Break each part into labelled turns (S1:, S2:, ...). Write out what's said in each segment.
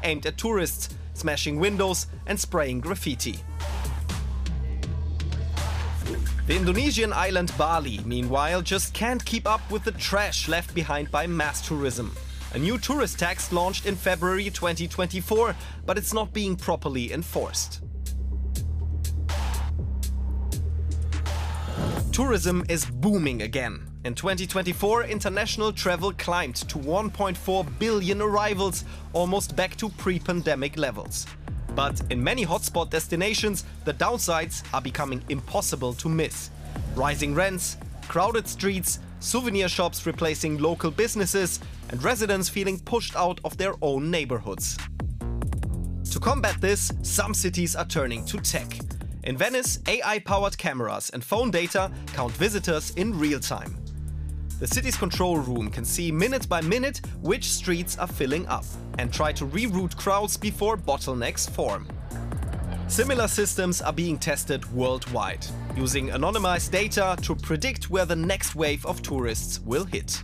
S1: aimed at tourists, smashing windows and spraying graffiti. The Indonesian island Bali, meanwhile, just can't keep up with the trash left behind by mass tourism. A new tourist tax launched in February 2024, but it's not being properly enforced. Tourism is booming again. In 2024, international travel climbed to 1.4 billion arrivals, almost back to pre-pandemic levels. But in many hotspot destinations, the downsides are becoming impossible to miss. Rising rents, crowded streets, souvenir shops replacing local businesses, and residents feeling pushed out of their own neighborhoods. To combat this, some cities are turning to tech. In Venice, AI-powered cameras and phone data count visitors in real time. The city's control room can see minute by minute which streets are filling up and try to reroute crowds before bottlenecks form. Similar systems are being tested worldwide, using anonymized data to predict where the next wave of tourists will hit.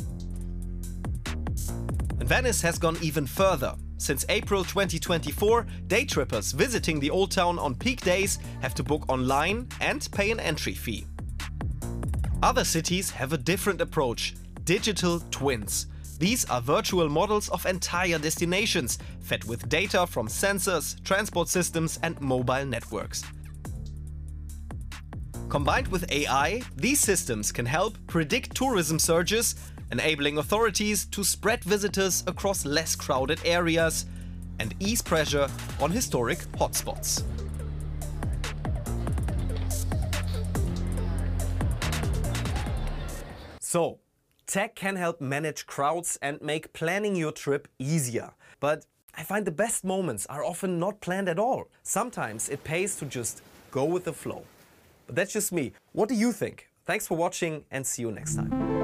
S1: And Venice has gone even further. Since April 2024, day trippers visiting the Old Town on peak days have to book online and pay an entry fee. Other cities have a different approach: digital twins. These are virtual models of entire destinations, fed with data from sensors, transport systems and mobile networks. Combined with AI, these systems can help predict tourism surges, enabling authorities to spread visitors across less crowded areas and ease pressure on historic hotspots. So, tech can help manage crowds and make planning your trip easier. But I find the best moments are often not planned at all. Sometimes it pays to just go with the flow. But that's just me. What do you think? Thanks for watching and see you next time.